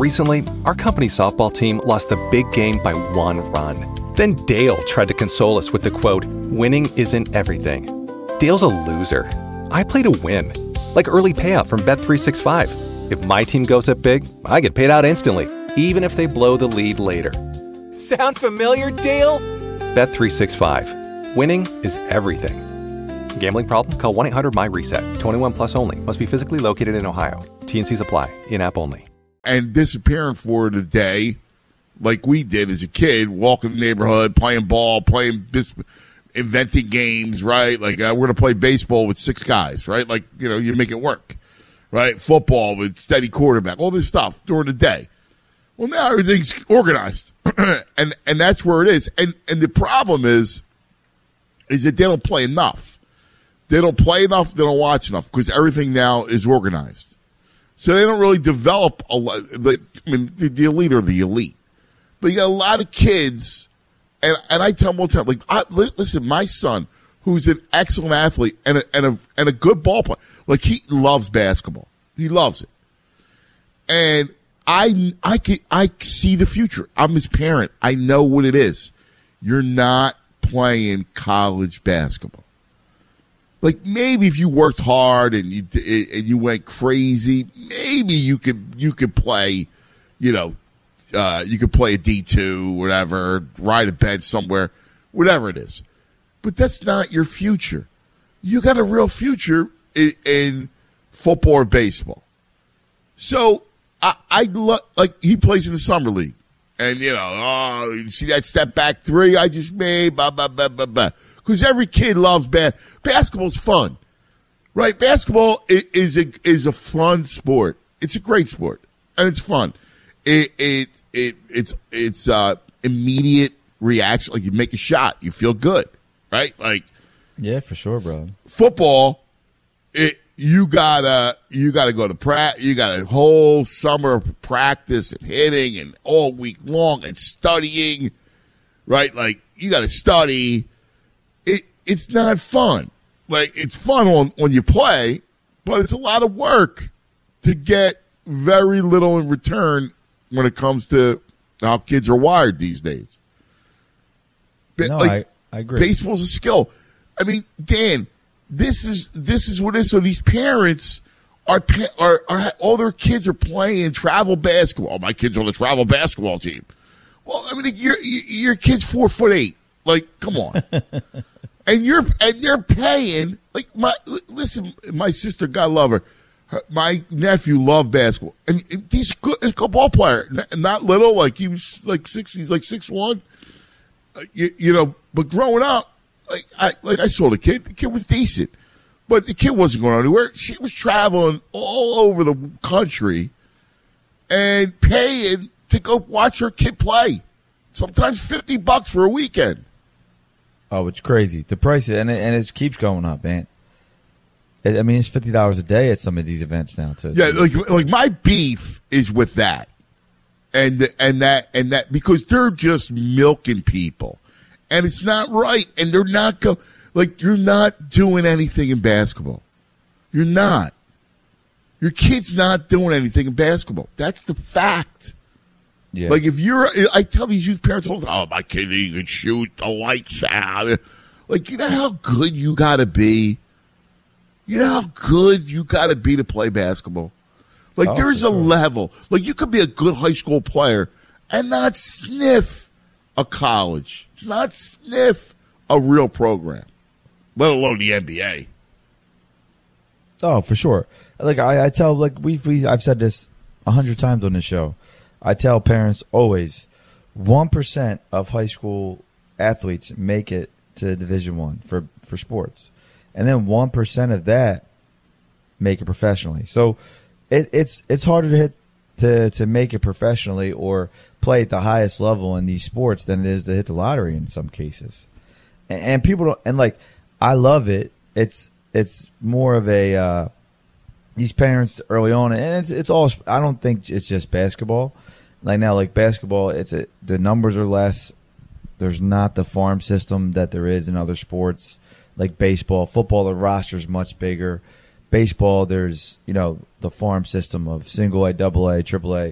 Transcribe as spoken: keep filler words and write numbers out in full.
Recently, our company's softball team lost the big game by one run. Then Dale tried to console us with the quote, "Winning isn't everything." Dale's a loser. I play to win. Like early payout from Bet three sixty-five. If my team goes up big, I get paid out instantly, even if they blow the lead later. Sound familiar, Dale? Bet three sixty-five. Winning is everything. Gambling problem? Call one eight hundred M Y reset. twenty-one plus only. Must be physically located in Ohio. T N Cs apply. In-app only. And disappearing for the day, like we did as a kid, walking the neighborhood, playing ball, playing this, inventing games, right? Like uh, we're going to play baseball with six guys, right? Like, you know, you make it work, right? Football with steady quarterback, all this stuff during the day. Well, now everything's organized, and and that's where it is. And and the problem is, is that they don't play enough. They don't play enough. They don't watch enough because everything now is organized. So they don't really develop a lot. I mean, the, the elite are the elite, but you got a lot of kids, and and I tell them all the time, like, I, listen, my son, who's an excellent athlete and a, and a and a good ball player, like he loves basketball. He loves it, and. I, I, can, I see the future. I'm his parent. I know what it is. You're not playing college basketball. Like maybe if you worked hard and you and you went crazy, maybe you could you could play, you know, uh, you could play a D two, whatever, ride a bed somewhere, whatever it is. But that's not your future. You got a real future in, in football or baseball. So. I, I lo- like he plays in the summer league, and you know, oh, you see that step back three I just made, blah blah blah blah blah. Because every kid loves bas- basketball's fun, right? Basketball is, is a is a fun sport. It's a great sport, and it's fun. It it it it's it's uh, immediate reaction. Like you make a shot, you feel good, right? Like yeah, for sure, bro. Football, it. You gotta, you gotta go to practice. You got a whole summer of practice and hitting, and all week long and studying, right? Like you got to study. It, it's not fun. Like it's fun when, when you play, but it's a lot of work to get very little in return when it comes to how kids are wired these days. No, like, I, I agree. Baseball's a skill. I mean, Dan. This is this is what it is. So these parents are, are are all their kids are playing travel basketball. My kids on the travel basketball team. Well, I mean, your your kid's four foot eight. Like, come on. and you're and they're paying like my listen. My sister, God love her. her my nephew loved basketball, and he's a good, a good ball player. Not little, like he was like six. He's like six one. Uh, you, you know, but growing up. Like I, like I saw the kid. The kid was decent, but the kid wasn't going anywhere. She was traveling all over the country and paying to go watch her kid play. Sometimes fifty bucks for a weekend. Oh, it's crazy. The price, and it, and it keeps going up, man. I mean, it's fifty dollars a day at some of these events now, too. Yeah, like like my beef is with that, and and that and that because they're just milking people. And it's not right, and they're not go like you're not doing anything in basketball. You're not. Your kid's not doing anything in basketball. That's the fact. Yeah. Like if you're, I tell these youth parents all the time, "Oh, my kid, he can shoot the lights out." Like you know how good you got to be. You know how good you got to be to play basketball. Like oh, there's a sure. level. Like you could be a good high school player and not sniff a college. It's not sniff a real program, let alone the N B A. Oh, for sure. Like I, I tell, like we've, we, I've said this a hundred times on this show. I tell parents always, one percent of high school athletes make it to Division One for for sports, and then one percent of that make it professionally. So it, it's it's harder to hit to to make it professionally or play at the highest level in these sports than it is to hit the lottery in some cases. And, and people don't, and like, I love it. It's, it's more of a, uh, these parents early on, and it's, it's all, I don't think it's just basketball. Like now, like basketball, it's a, the numbers are less. There's not the farm system that there is in other sports like baseball. Football, the roster's much bigger. Baseball, there's, you know, the farm system of single A, double A, triple A.